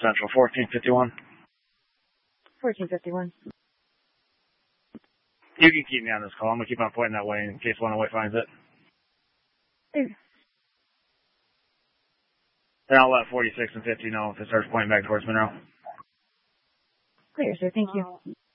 Central, 1451. 1451. You can keep me on this call. I'm going to keep on pointing that way in case 108 finds it. Okay. Then I'll let 46 and 50 know if it starts pointing back towards Monroe. Clear, sir. Thank you.